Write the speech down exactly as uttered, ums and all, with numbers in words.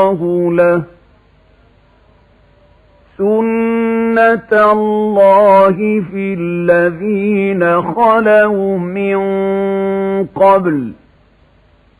له سُنَّةَ اللَّهِ فِي الَّذِينَ خَلَوْا مِن قَبْلُ